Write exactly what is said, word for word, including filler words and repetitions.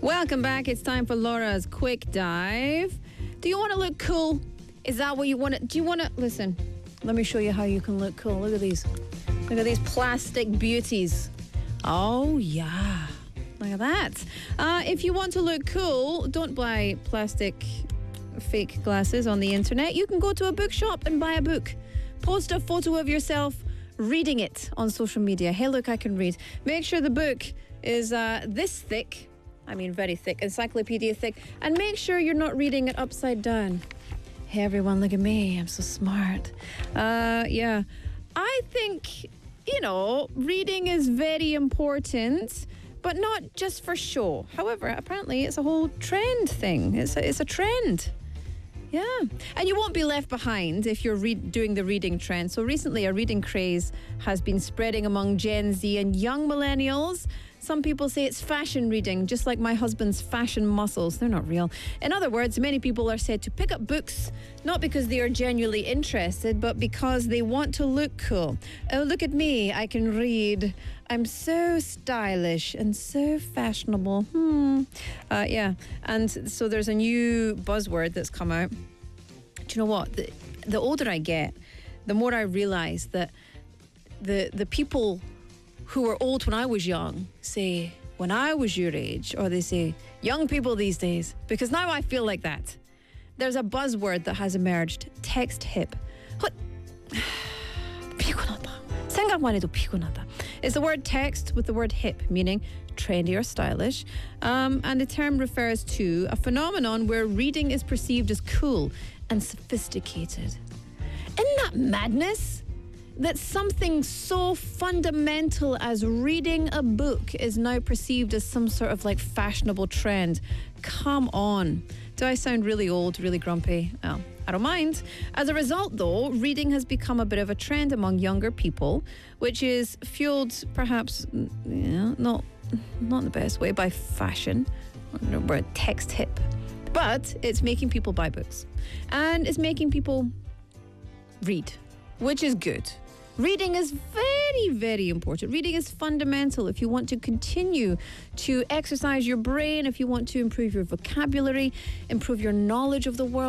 Welcome back. It's time for Laura's Quick Dive. Do you want to look cool? Is that what you want to... Do you want to... Listen, let me show you how you can look cool. Look at these. Look at these plastic beauties. Oh, yeah. Look at that. Uh, if you want to look cool, don't buy plastic fake glasses on the internet. You can go to a bookshop and buy a book. Post a photo of yourself reading it on social media. Hey, look, I can read. Make sure the book is uh, this thick. I mean, very thick, encyclopedia thick. And make sure you're not reading it upside down. Hey, everyone, look at me. I'm so smart. Uh, yeah. I think, you know, reading is very important, but not just for show. However, apparently it's a whole trend thing. It's a, it's a trend. Yeah. And you won't be left behind if you're read, doing the reading trend. So recently, a reading craze has been spreading among Gen Z and young millennials. Some people say it's fashion reading, just like my husband's fashion muscles. They're not real. In other words, many people are said to pick up books, not because they are genuinely interested, but because they want to look cool. Oh, look at me. I can read. I'm so stylish and so fashionable. Hmm. Uh, yeah. And so there's a new buzzword that's come out. Do you know what? The, the older I get, the more I realize that the the people who were old when I was young say, when I was your age, or they say, young people these days, because now I feel like that. There's a buzzword that has emerged, text hip. What? 피곤하다. 생각만 해도 피곤하다. It's the word text with the word hip, meaning trendy or stylish. Um, and the term refers to a phenomenon where reading is perceived as cool and sophisticated. Isn't that madness? That something so fundamental as reading a book is now perceived as some sort of like fashionable trend. Come on. Do I sound really old, really grumpy? Well, I don't mind. As a result, though, reading has become a bit of a trend among younger people, which is fueled perhaps, yeah, not, not in the best way, by fashion. We're text hip. But it's making people buy books. And it's making people read, which is good. Reading is very, very important. Reading is fundamental if you want to continue to exercise your brain, if you want to improve your vocabulary, improve your knowledge of the world.